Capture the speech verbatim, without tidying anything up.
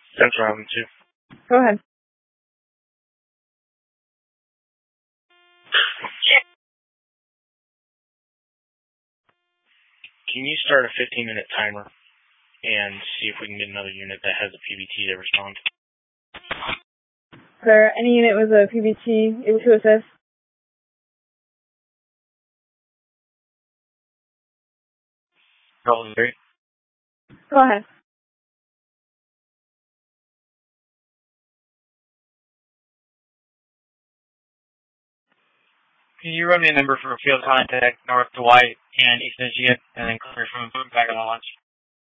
Central Island two. Go ahead. Can you start a fifteen minute timer and see if we can get another unit that has a P B T to respond? Sir, any unit with a P B T able to assist? Rolling three. Go ahead. Can you run me a number for a field contact north to White and East Michigan, and then clear from back on the launch?